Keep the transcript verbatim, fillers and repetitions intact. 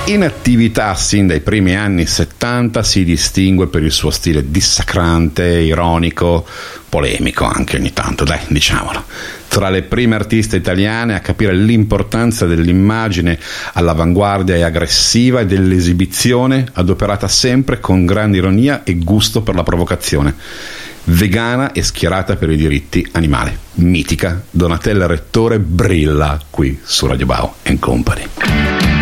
In attività sin dai primi anni settanta, si distingue per il suo stile dissacrante, ironico, polemico anche ogni tanto, dai, diciamolo. Tra le prime artiste italiane a capire l'importanza dell'immagine all'avanguardia e aggressiva e dell'esibizione, adoperata sempre con grande ironia e gusto per la provocazione. Vegana e schierata per i diritti animali. Mitica Donatella Rettore brilla qui su Radio Bao and Company.